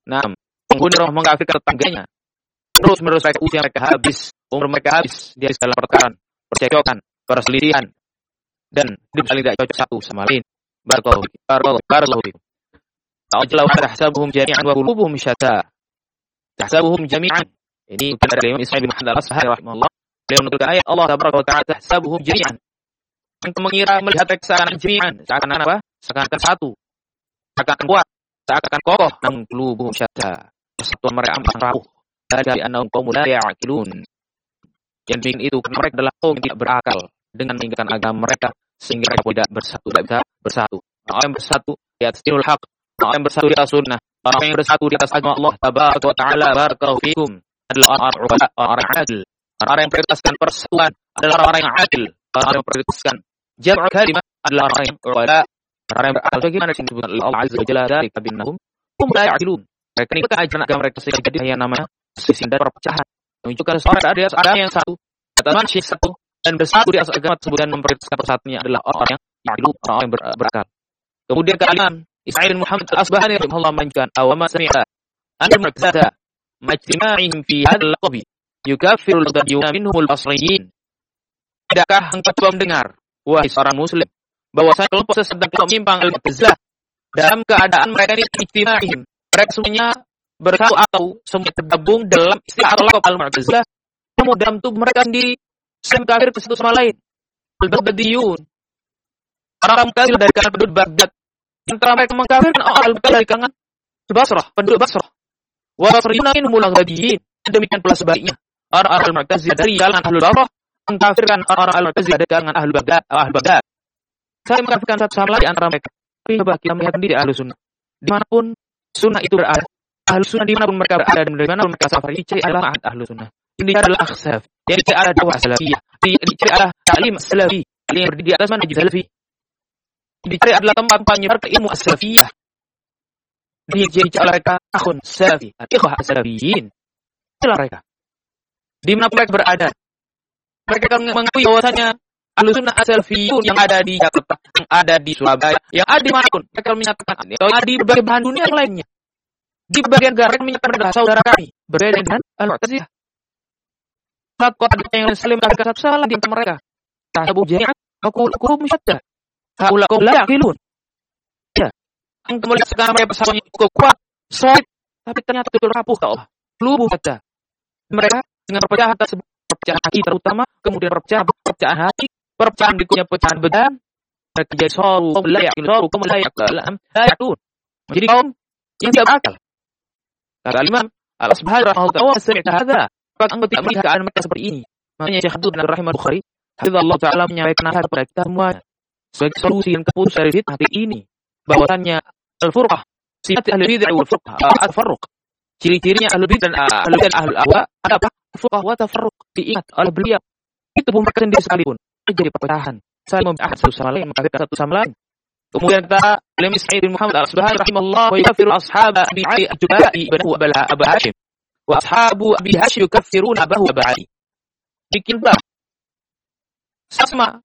Nah, penghuni rumah mengkafirkan tetangganya. Terus menerus mereka usia mereka habis, umur mereka habis dia dalam pertengkaran, percekcokan, perselisihan, dan saling tidak cocok satu sama lain. Barakallahu fikum. Ta'ala tahsabuhum jami'an wa qulubuhum syatta. Tahsabuhum jami'an. Ini dari Imam Ismail bin Muhammad al-Asbahani rahimahullah. Beliau menukilkan ayat Allah tabaraka wa ta'ala tahsabuhum jami'an. Engkau mengira melihat mereka seakan jami'an, seakan apa? Seakan satu. Seakan kuat, seakan kokoh, namun qulubuhum syatta. Persatuan mereka amat rapuh. Dari annahum qaumun la ya'qilun. Yang demikian itu karena mereka adalah kaum yang tidak berakal dengan meninggalkan agama mereka sehingga mereka tidak bisa bersatu. Orang yang bersatu di atas dinul haq, orang yang bersatu di atas sunnah, orang yang bersatu di atas agama Allah tabaraka wa ta'ala barakallahu fikum adalah orang adil. Orang yang prioritaskan persatuan adalah orang yang adil. Orang yang prioritaskan jam'u kalimah adalah orang yang ulama. Orang yang berakal bagaimana disebutkan oleh Allah azza wa jalla dari kabinnahum hum la ya'qilun. Mereka ini ajaran agama mereka sehingga jadi yang namanya sisi dan perpecahan. Menunjukkan seorang ada agama yang satu, kata manusia satu dan bersatu di atas agama tersebut dan memprioritaskan persatunya adalah orang yang ya'qilu, orang yang berakal. Kemudian kalian Ismail bin Muhammad al-Asbahani rahimahullah menunjukkan awama sami'a anil mu'tazila majtima'ihim fi hadzal laqab yukaffiru al-ghadiyuna minhum al-basriyin. Tidakkah engkau coba mendengar wahai seorang muslim bahwasanya kelompok sesat dan kelompok menyimpang al-mu'tazilah dalam keadaan mereka ini ijtima'ihim, mereka semuanya bersatu atau semua tergabung dalam istilah atau laqab al-mu'tazilah, namun dalam tubuh mereka sendiri saling kafir satu sama lain. Al-Baghdadiyun, orang Mu'tazilah dari kalangan penduduk Baghdad, antara mereka mengkafirkan orang Al-Baghdad dari kalangan Basrah, penduduk Basrah. Wa Basriyuna minhumul Baghdadiyin, demikian pula sebaliknya. Orang-orang Al-Mu'tazilah dari kalangan Ahlul Basrah mengkafirkan orang-orang Al-Mu'tazilah dari kalangan Ahlul Baghdad. Saya mengkafirkan satu sama lain antara mereka. Coba kita melihat sendiri Ahlus Sunnah. Dimanapun Sunnah itu berada, Ahlus Sunnah dimanapun mereka berada dan dimanapun mereka safar, ini ciri adalah Ahlus Sunnah. Ini adalah akhsaf. Yang dicari adalah dakwah salafiyah. Dicari adalah ta'lim salafi. Yang berdiri di atas manhaj salafi. Dicari adalah tempat menyebarkan ilmu as-salafiyah. Dicari oleh mereka akhun salafi, ikhwah as-salafiyin. Itulah mereka. Di mana mereka berada, mereka akan mengakui bahwasanya Ahlus Sunnah as-salafiyun yang ada di Jakarta, yang ada di Surabaya, yang ada di manapun, mereka menyatakan atau di berbagai belahan dunia yang lainnya. Di berbagai negara mereka menyatakan adalah saudara kami, berbeda dengan Al-Mu'tazilah. Kota yang Muslim mereka satu salah di antara mereka. Tahsabu jami'an wa qulubuhum syatta. Haula qaum la ya'qilun. Ya. Engkau melihat sekarang mereka bersama cukup kuat, solid, tapi ternyata betul rapuh ke Allah. Qulubuhum syatta. Mereka dengan perpecahan tersebut, perpecahan hati terutama, kemudian perpecahan hati, perpecahan berikutnya pecahan badan, mereka jadi qaum la ya'qilun. Jadi kaum yang tidak berakal. Kata Imam Al-Asbahani rahimahullah, "Sami'ta hadza?" Apakah engkau tidak melihat keadaan mereka seperti ini? Makanya Syekh Abdul bin Rahimah Bukhari, hafizallahu ta'ala menyampaikan nasihat kepada kita semuanya sebagai solusi dan keputusan dari hati ini, bahwasannya al-furqah, sifat ahli bid'ah wal furqah, al-farruq. Ciri-cirinya ahli bid'ah dan ahli ahwa ada apa? Furqah wa tafarruq. Diingat oleh beliau. Itu pun mereka sendiri sekalipun jadi perpecahan, saling membelah satu sama lain, mengkafirkan satu sama lain. Kemudian kata Imam Ismail bin Muhammad al-Asbahani rahimahullah, wa yukaffiru ashaba Abi Ali al-Jubai ibnu Abu Hashim. Wa ashabu Abi Hashim yukaffiruna Abu Ali. Bikin bah sama